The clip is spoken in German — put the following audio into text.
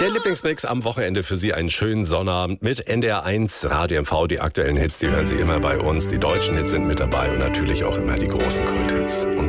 Der Lieblingsmix am Wochenende für Sie, einen schönen Sonnabend mit NDR1 Radio MV. Die aktuellen Hits, die hören Sie immer bei uns. Die deutschen Hits sind mit dabei und natürlich auch immer die großen Kulthits. Und